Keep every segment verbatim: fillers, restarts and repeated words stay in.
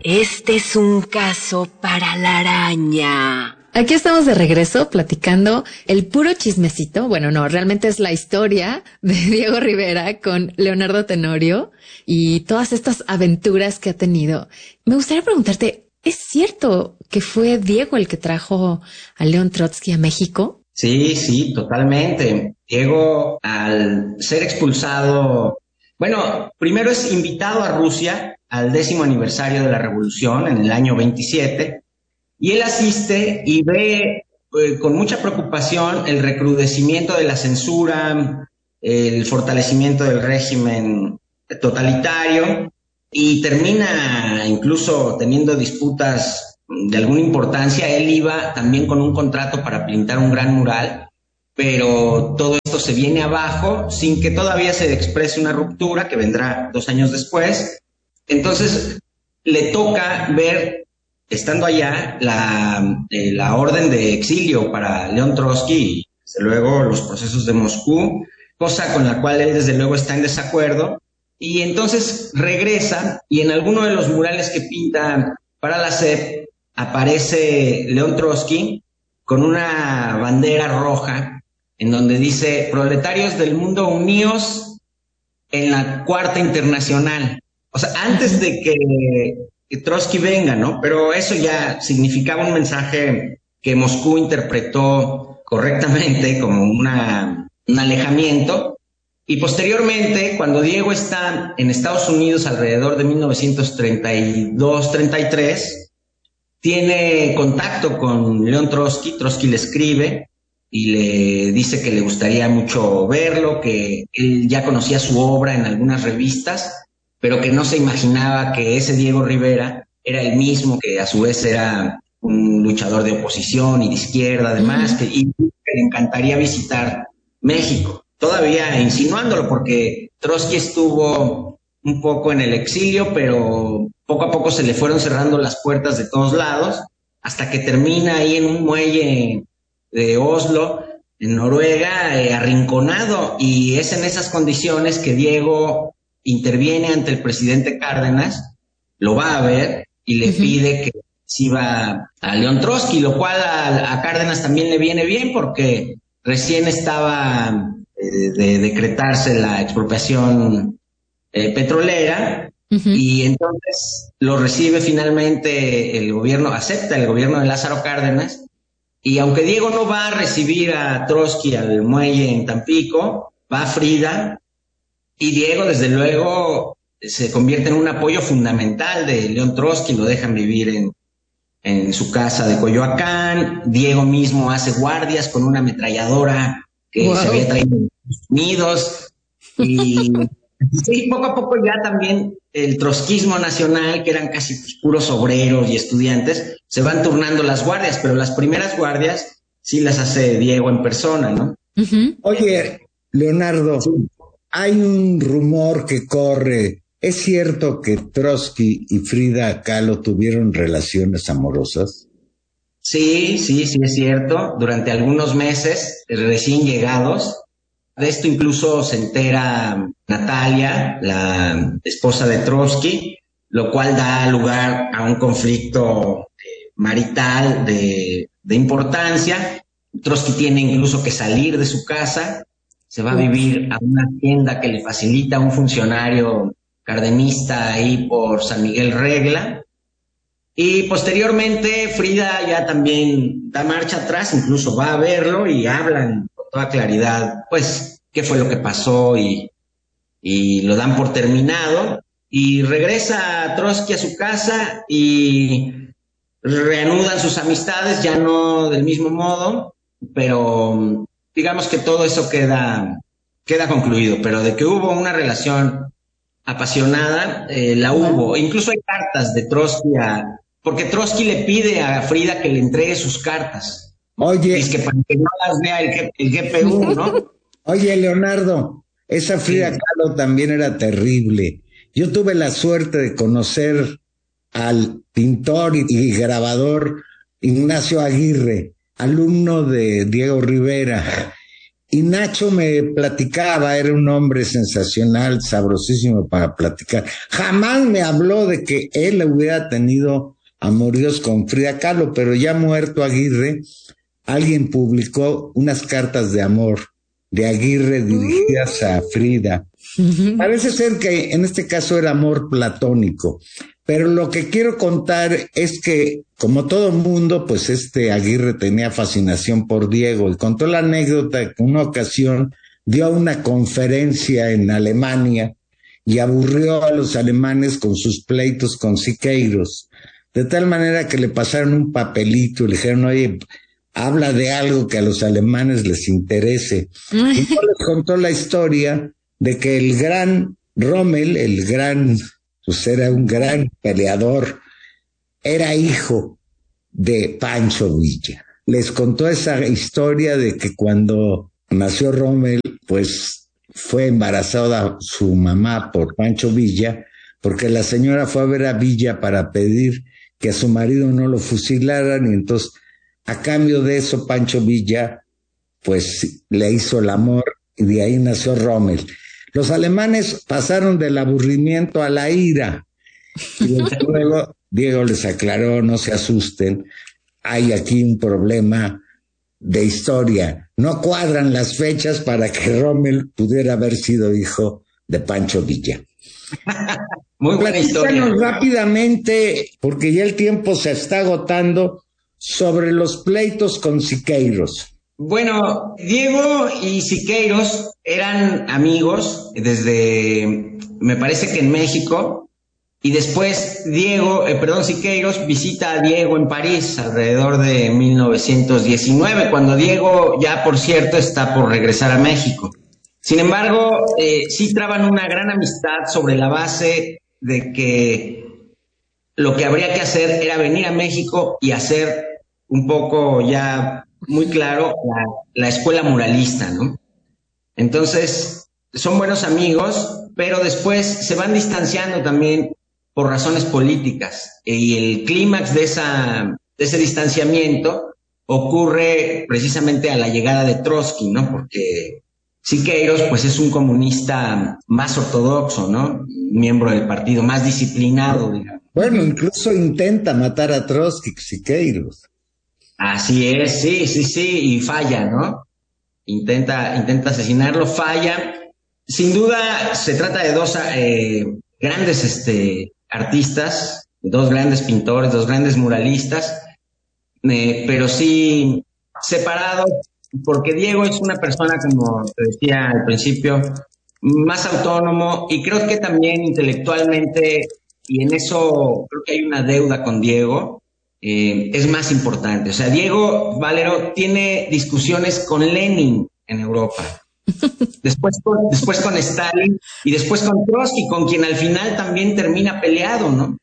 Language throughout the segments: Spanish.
Este es un caso para la araña. Aquí estamos de regreso platicando el puro chismecito. Bueno, no, realmente es la historia de Diego Rivera con Leonardo Tenorio y todas estas aventuras que ha tenido. Me gustaría preguntarte, ¿es cierto que fue Diego el que trajo a León Trotsky a México? Sí, sí, totalmente. Diego, al ser expulsado, bueno, primero es invitado a Rusia al décimo aniversario de la Revolución en el año veintisiete. Y él asiste y ve eh, con mucha preocupación el recrudecimiento de la censura, el fortalecimiento del régimen totalitario y termina incluso teniendo disputas de alguna importancia. Él iba también con un contrato para pintar un gran mural, pero todo esto se viene abajo sin que todavía se exprese una ruptura que vendrá dos años después. Entonces le toca ver, estando allá, la, eh, la orden de exilio para León Trotsky y desde luego los procesos de Moscú, cosa con la cual él desde luego está en desacuerdo, y entonces regresa y en alguno de los murales que pinta para la S E P aparece León Trotsky con una bandera roja en donde dice: proletarios del mundo, uníos en la Cuarta Internacional. O sea, antes de que que Trotsky venga, ¿no? Pero eso ya significaba un mensaje que Moscú interpretó correctamente como una, un alejamiento. Y posteriormente, cuando Diego está en Estados Unidos alrededor de mil novecientos treinta y dos treinta y tres, tiene contacto con León Trotsky. Trotsky le escribe y le dice que le gustaría mucho verlo, que él ya conocía su obra en algunas revistas, pero que no se imaginaba que ese Diego Rivera era el mismo, que a su vez era un luchador de oposición y de izquierda, además, uh-huh. que, y que le encantaría visitar México, todavía insinuándolo, porque Trotsky estuvo un poco en el exilio, pero poco a poco se le fueron cerrando las puertas de todos lados, hasta que termina ahí en un muelle de Oslo, en Noruega, eh, arrinconado, y es en esas condiciones que Diego interviene ante el presidente Cárdenas, lo va a ver y le uh-huh. pide que reciba a León Trotsky, lo cual a, a Cárdenas también le viene bien porque recién estaba eh, de decretarse la expropiación eh, petrolera uh-huh. y entonces lo recibe finalmente el gobierno, acepta el gobierno de Lázaro Cárdenas, y aunque Diego no va a recibir a Trotsky al muelle en Tampico, va a Frida. Y Diego, desde luego, se convierte en un apoyo fundamental de León Trotsky, lo dejan vivir en, en su casa de Coyoacán. Diego mismo hace guardias con una ametralladora que wow. se había traído de Estados Unidos. Y sí, poco a poco ya también el trotskismo nacional, que eran casi pues, puros obreros y estudiantes, se van turnando las guardias, pero las primeras guardias sí las hace Diego en persona, ¿no? Uh-huh. Oye, Leonardo, sí. Hay un rumor que corre. ¿Es cierto que Trotsky y Frida Kahlo tuvieron relaciones amorosas? Sí, sí, sí es cierto. Durante algunos meses, recién llegados. De esto incluso se entera Natalia, la esposa de Trotsky, lo cual da lugar a un conflicto marital de, de importancia. Trotsky tiene incluso que salir de su casa. Se va a vivir a una tienda que le facilita un funcionario cardenista ahí por San Miguel Regla. Y posteriormente Frida ya también da marcha atrás, incluso va a verlo y hablan con toda claridad, pues, qué fue lo que pasó y, y lo dan por terminado. Y regresa Trotsky a su casa y reanudan sus amistades, ya no del mismo modo, pero digamos que todo eso queda, queda concluido, pero de que hubo una relación apasionada, eh, la hubo. Incluso hay cartas de Trotsky a, porque Trotsky le pide a Frida que le entregue sus cartas. Oye. Es que para que no las vea el, el G P U, ¿no? Oye, Leonardo, esa Frida sí. Kahlo también era terrible. Yo tuve la suerte de conocer al pintor y, y grabador Ignacio Aguirre, alumno de Diego Rivera, Y Nacho me platicaba, era un hombre sensacional, sabrosísimo para platicar. Jamás me habló de que él hubiera tenido amoríos con Frida Kahlo, pero ya muerto Aguirre, alguien publicó unas cartas de amor de Aguirre dirigidas a Frida. Parece ser que en este caso era amor platónico, pero lo que quiero contar es que, como todo mundo, pues este Aguirre tenía fascinación por Diego, y contó la anécdota que una ocasión dio una conferencia en Alemania y aburrió a los alemanes con sus pleitos con Siqueiros, de tal manera que le pasaron un papelito y le dijeron, oye, habla de algo que a los alemanes les interese. Y no les contó la historia de que el gran Rommel, el gran, pues era un gran peleador, era hijo de Pancho Villa. Les contó esa historia de que cuando nació Rommel, pues fue embarazada su mamá por Pancho Villa, porque la señora fue a ver a Villa para pedir que a su marido no lo fusilaran, y entonces, a cambio de eso, Pancho Villa, pues le hizo el amor, y de ahí nació Rommel. Los alemanes pasaron del aburrimiento a la ira, y luego Diego les aclaró, no se asusten, hay aquí un problema de historia, no cuadran las fechas para que Rommel pudiera haber sido hijo de Pancho Villa. Muy buena historia. Rápidamente, porque ya el tiempo se está agotando, sobre los pleitos con Siqueiros. Bueno, Diego y Siqueiros eran amigos desde, me parece que en México, y después Diego, eh, perdón, Siqueiros visita a Diego en París alrededor de mil novecientos diecinueve, cuando Diego ya, por cierto, está por regresar a México. Sin embargo, eh, sí traban una gran amistad sobre la base de que lo que habría que hacer era venir a México y hacer un poco ya muy claro la, la escuela muralista, ¿no? Entonces, son buenos amigos, pero después se van distanciando también por razones políticas. Y el clímax de, esa, de ese distanciamiento ocurre precisamente a la llegada de Trotsky, ¿no? Porque Siqueiros, pues, es un comunista más ortodoxo, ¿no? Miembro del partido, más disciplinado, digamos. Bueno, incluso intenta matar a Trotsky, Siqueiros. Así es, sí, sí, sí, y falla, ¿no? Intenta, intenta asesinarlo, falla. Sin duda se trata de dos eh, grandes este, artistas, dos grandes pintores, dos grandes muralistas, eh, pero sí separados, porque Diego es una persona, como te decía al principio, más autónomo, y creo que también intelectualmente, y en eso creo que hay una deuda con Diego, eh, es más importante. O sea, Diego Valero tiene discusiones con Lenin en Europa, después con, después con Stalin y después con Trotsky, con quien al final también termina peleado, ¿no?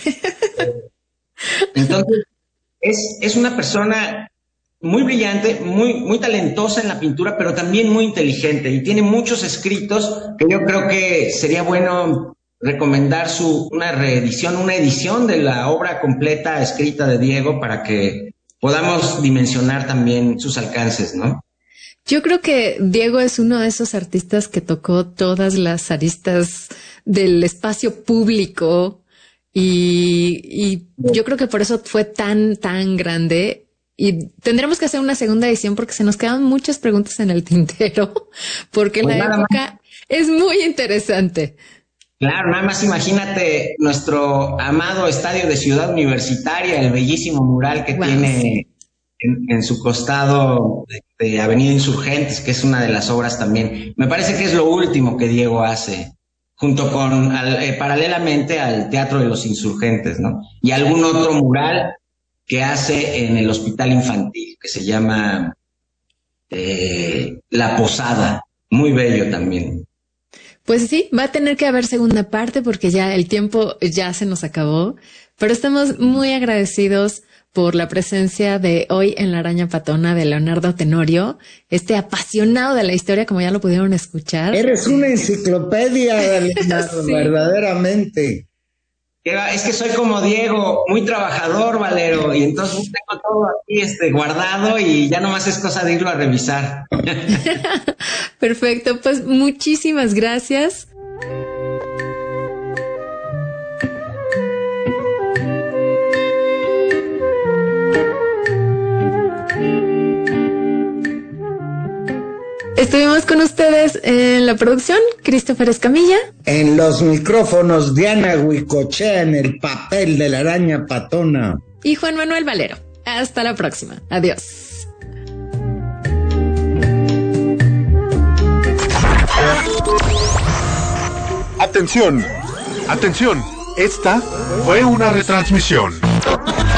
Entonces, es, es una persona muy brillante, muy, muy talentosa en la pintura, pero también muy inteligente, y tiene muchos escritos que yo creo que sería bueno recomendar su, una reedición, una edición de la obra completa escrita de Diego para que podamos dimensionar también sus alcances, ¿no? Yo creo que Diego es uno de esos artistas que tocó todas las aristas del espacio público y, y yo creo que por eso fue tan, tan grande. Y tendremos que hacer una segunda edición porque se nos quedan muchas preguntas en el tintero, porque pues la época más es muy interesante. Claro, nada más imagínate nuestro amado estadio de Ciudad Universitaria, el bellísimo mural que wow. tiene en, en su costado de, de Avenida Insurgentes, que es una de las obras también. Me parece que es lo último que Diego hace, junto con, al, eh, paralelamente al Teatro de los Insurgentes, ¿no? Y algún otro mural que hace en el Hospital Infantil, que se llama eh, La Posada, muy bello también. Pues sí, va a tener que haber segunda parte porque ya el tiempo ya se nos acabó, pero estamos muy agradecidos por la presencia de hoy en La Araña Patona de Leonardo Tenorio, este apasionado de la historia, como ya lo pudieron escuchar. Eres una enciclopedia, Leonardo, sí. Verdaderamente. Qué Es que soy como Diego, muy trabajador, Valero, y entonces tengo todo aquí este, guardado y ya nomás es cosa de irlo a revisar. Perfecto, pues muchísimas gracias. Estuvimos con ustedes en la producción, Christopher Escamilla. En los micrófonos, Diana Huicochea en el papel de la araña patona. Y Juan Manuel Valero. Hasta la próxima. Adiós. Atención, atención. Esta fue una retransmisión.